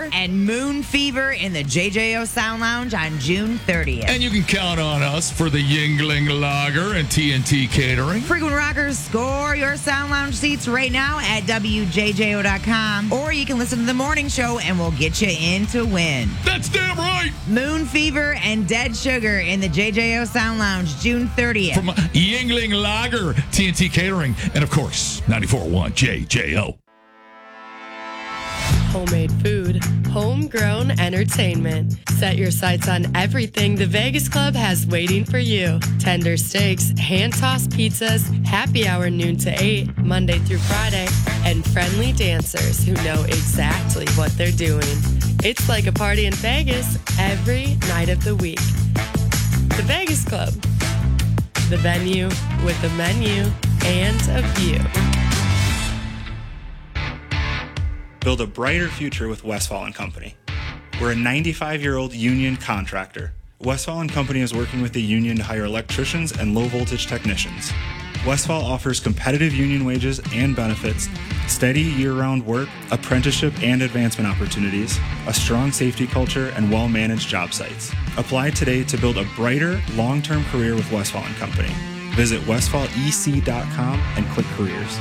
and Moon Fever in the JJO Sound Lounge on June 30th. And you can count on us for the Yingling Lager and TNT Catering. Frequent Rockers, score your Sound Lounge seats right now at WJJO.com. Or you can listen to the morning show and we'll get you in to win. That's damn right. Moon Fever and Dead Sugar in the JJO Sound Lounge, June 30th. From Yingling Lager, TNT Catering, and of course, 94.1 JJO. Homemade food, homegrown entertainment. Set your sights on everything the Vegas Club has waiting for you. Tender steaks, hand-tossed pizzas, happy hour noon to 8, Monday through Friday, and friendly dancers who know exactly what they're doing. It's like a party in Vegas every night of the week. The Vegas Club. The venue with a menu and a view. Build a brighter future with Westfall & Company. We're a 95-year-old union contractor. Westfall & Company is working with the union to hire electricians and low-voltage technicians. Westfall offers competitive union wages and benefits, steady year-round work, apprenticeship and advancement opportunities, a strong safety culture, and well-managed job sites. Apply today to build a brighter, long-term career with Westfall & Company. Visit westfallec.com and click careers.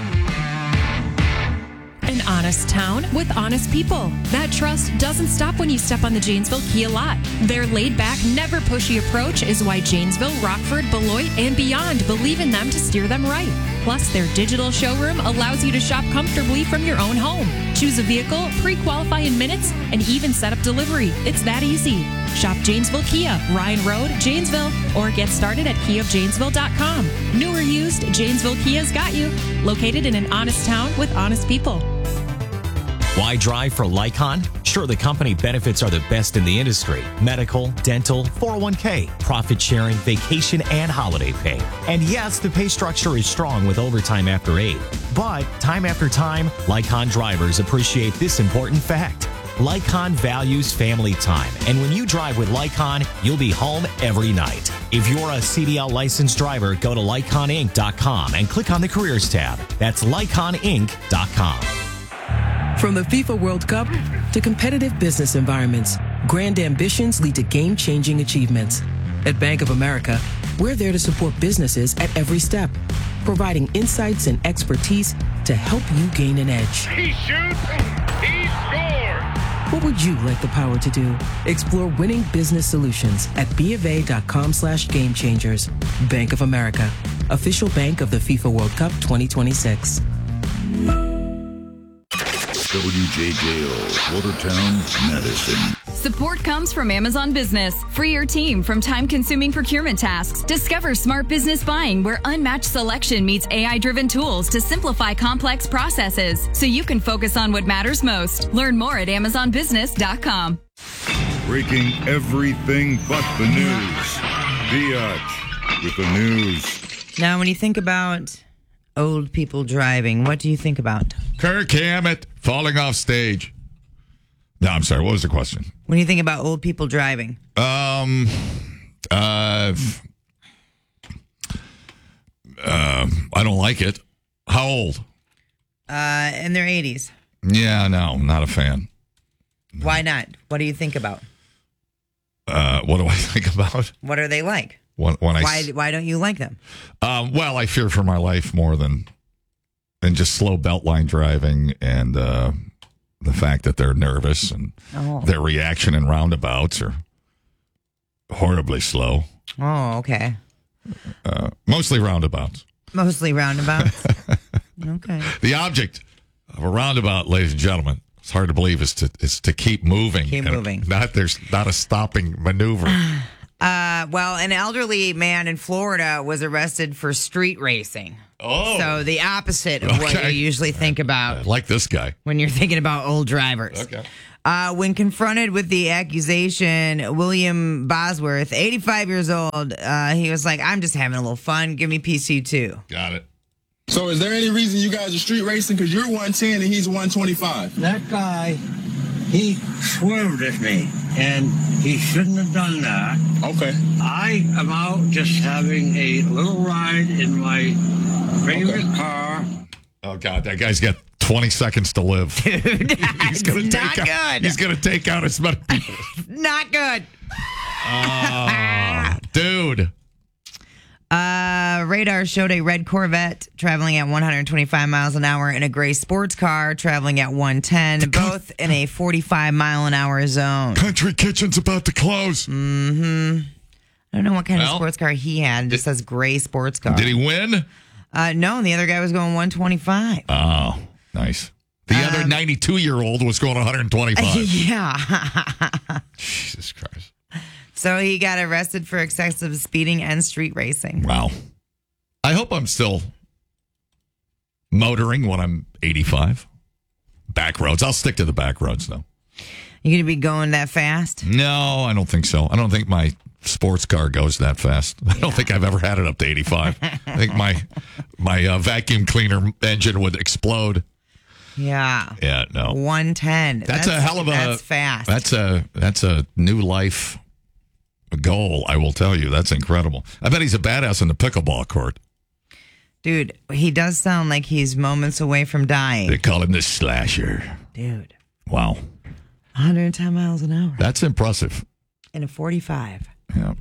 An honest town with honest people. That trust doesn't stop when you step on the Janesville Kia lot. Their laid-back, never pushy approach is why Janesville, Rockford, Beloit, and beyond believe in them to steer them right. Plus, their digital showroom allows you to shop comfortably from your own home. Choose a vehicle, pre-qualify in minutes, and even set up delivery. It's that easy. Shop Janesville Kia, Ryan Road, Janesville, or get started at KiaofJanesville.com. New or used, Janesville Kia's got you. Located in an honest town with honest people. Why drive for Lycon? Sure, the company benefits are the best in the industry. Medical, dental, 401k, profit sharing, vacation, and holiday pay. And yes, the pay structure is strong with overtime after 8. But time after time, Lycon drivers appreciate this important fact. Lycon values family time, and when you drive with Lycon, you'll be home every night. If you're a CDL licensed driver, go to LyconInc.com and click on the Careers tab. That's LyconInc.com. From the FIFA World Cup to competitive business environments, grand ambitions lead to game-changing achievements. At Bank of America, we're there to support businesses at every step, providing insights and expertise to help you gain an edge. He shoots, he scores! What would you like the power to do? Explore winning business solutions at BofA.com/gamechangers. Bank of America, official bank of the FIFA World Cup 2026. WJJO, Watertown, Madison. Support comes from Amazon Business. Free your team from time-consuming procurement tasks. Discover smart business buying where unmatched selection meets AI-driven tools to simplify complex processes so you can focus on what matters most. Learn more at AmazonBusiness.com. Breaking everything but the news. Biatch with the news. Now, when you think about old people driving, what do you think about? Kirk Hammett falling off stage. No, I'm sorry. What was the question? When you think about old people driving? I don't like it. How old? In their 80s. Yeah, no, not a fan. No. Why not? What do you think about? What do I think about? What are they like? Why don't you like them? Well, I fear for my life more than just slow beltline driving and the fact that they're nervous and their reaction in roundabouts are horribly slow. Oh, okay. Mostly roundabouts. Mostly roundabouts. Okay. The object of a roundabout, ladies and gentlemen, it's hard to believe, is to keep moving. Keep moving. There's not a stopping maneuver. Well, an elderly man in Florida was arrested for street racing. Oh. So the opposite of what you usually think about. Like this guy. When you're thinking about old drivers. Okay. When confronted with the accusation, William Bosworth, 85 years old, he was like, I'm just having a little fun. Give me PC2. Got it. So is there any reason you guys are street racing? Because you're 110 and he's 125. That guy, he swerved at me, and he shouldn't have done that. Okay. I am out just having a little ride in my favorite car. Oh, God, that guy's got 20 seconds to live. Dude, He's gonna it's take not out, good. He's going to take out as many people. Not good. Dude. Radar showed a red Corvette traveling at 125 miles an hour and a gray sports car traveling at 110, both in a 45 mile an hour zone. Country Kitchen's about to close. I don't know what kind of sports car he had. It just says gray sports car. Did he win? No, the other guy was going 125. Oh, nice. The other 92-year-old was going 125. Yeah. Jesus Christ. So he got arrested for excessive speeding and street racing. Wow. I hope I'm still motoring when I'm 85. Back roads. I'll stick to the back roads, though. You going to be going that fast? No, I don't think so. I don't think my sports car goes that fast. I don't think I've ever had it up to 85. I think my vacuum cleaner engine would explode. Yeah. Yeah, no. 110. That's a hell of a... That's fast. That's a new life goal, I will tell you. That's incredible. I bet he's a badass in the pickleball court. Dude, he does sound like he's moments away from dying. They call him the Slasher. Dude. Wow. 110 miles an hour. That's impressive. In a 45. Yeah.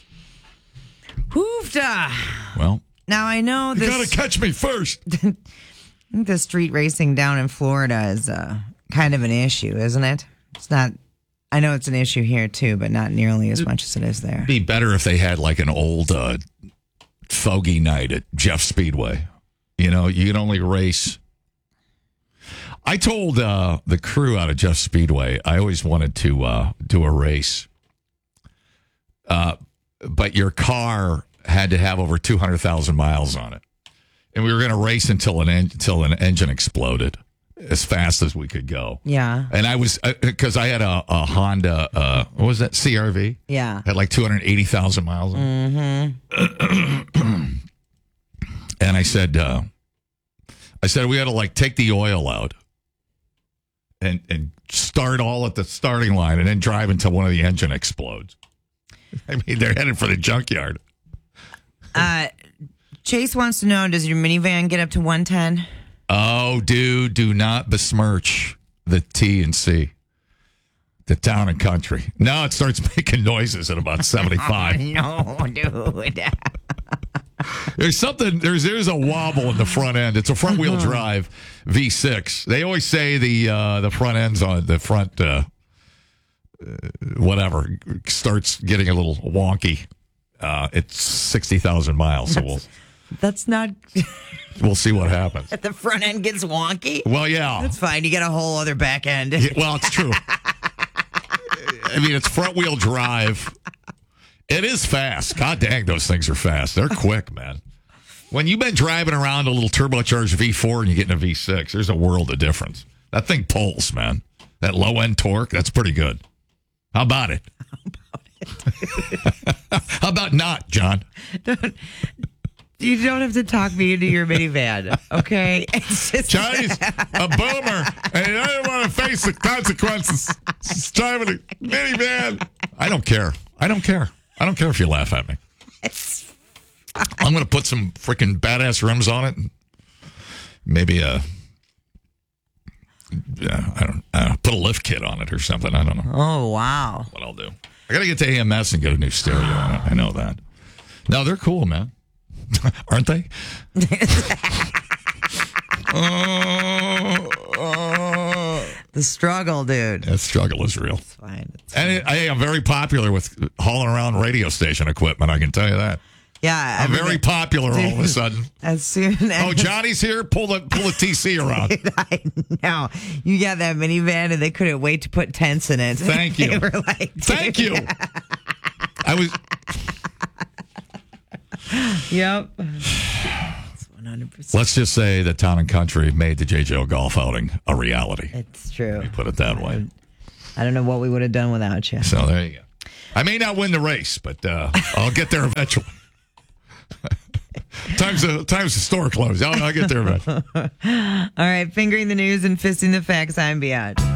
Hoofda. Well. Now, I know this... You got to catch me first. I think the street racing down in Florida is kind of an issue, isn't it? It's not... I know it's an issue here, too, but not nearly as much as it is there. It'd be better if they had like an old fogey night at Jeff Speedway. You know, you can only race. I told the crew out of Jeff Speedway I always wanted to do a race, but your car had to have over 200,000 miles on it, and we were going to race until an engine exploded as fast as we could go. Yeah. And I was, because I had a Honda, what was that, CRV? Yeah. Had like 280,000 miles on it. Mm-hmm. And I said, we had to like take the oil out and start all at the starting line and then drive until one of the engine explodes. I mean, they're headed for the junkyard. Chase wants to know, does your minivan get up to 110? Oh, dude, do not besmirch the T&C, the Town and Country. No, it starts making noises at about 75. No, dude. There's a wobble in the front end. It's a front wheel drive V6. They always say the front end's on the front, whatever, starts getting a little wonky. It's 60,000 miles, so That's not... We'll see what happens. The front end gets wonky? Well, yeah. That's fine. You get a whole other back end. Yeah, well, it's true. I mean, it's front wheel drive. It is fast. God dang, those things are fast. They're quick, man. When you've been driving around a little turbocharged V4 and you get in a V6, there's a world of difference. That thing pulls, man. That low end torque, that's pretty good. How about it? How about not, John? You don't have to talk me into your minivan, okay? It's just Johnny's a boomer, and he doesn't want to face the consequences. He's driving a minivan. I don't care. I don't care if you laugh at me. I'm going to put some freaking badass rims on it, and maybe put a lift kit on it or something. I don't know. Oh, wow. What I'll do. I got to get to AMS and get a new stereo on it. I know that. No, they're cool, man. Aren't they? The struggle, dude. That struggle is real. It's fine. And I'm very popular with hauling around radio station equipment, I can tell you that. Yeah. I'm very popular all of a sudden. As soon as... Johnny's here? Pull the TC around. I know. You got that minivan and they couldn't wait to put tents in it. Thank you. They were like, thank you. I was... Yep. 100%. Let's just say that Town and Country made the JJO golf outing a reality. It's true. Let me put it that way. I don't know what we would have done without you. So there you go. I may not win the race, but I'll get there eventually. Time's the store closed. I'll get there eventually. All right, fingering the news and fisting the facts. I'm Biatch.